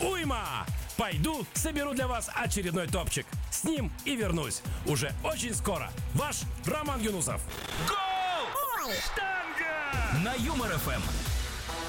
уйма! Пойду соберу для вас очередной топчик. С ним и вернусь. Уже очень скоро. Ваш Роман Юнусов. Гол! Штанга! На Юмор ФМ.